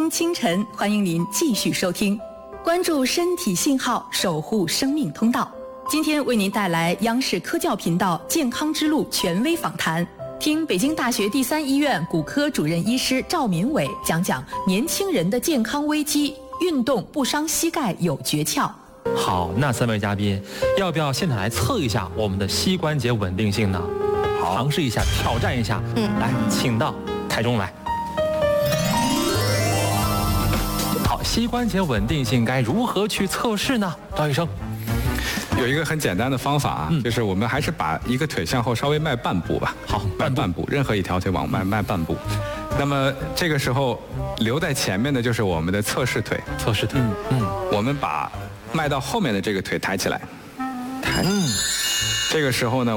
清晨，欢迎您继续收听，关注身体信号，守护生命通道。今天为您带来央视科教频道健康之路权威访谈，听北京大学第3医院骨科主任医师赵民伟讲讲年轻人的健康危机，运动不伤膝盖有诀窍。 好，那3位嘉宾，要不要现在来测一下我们的膝关节稳定性呢？好，尝试一下，挑战一下。来，请到台中来。好，膝关节稳定性该如何去测试呢？赵医生。 有一个很简单的方法啊，就是我们还是把一个腿向后稍微迈半步吧。 好， 迈半步，任何一条腿往外迈半步。那么这个时候留在前面的就是我们的测试腿。 测试腿。 我们把迈到后面的这个腿抬起来。这个时候呢，